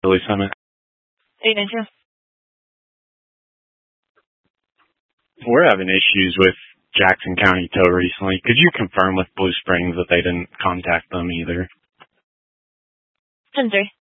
Philly Summit. 892. We're having issues with Jackson County Tow recently. Could you confirm with Blue Springs that they didn't contact them either? 10-3.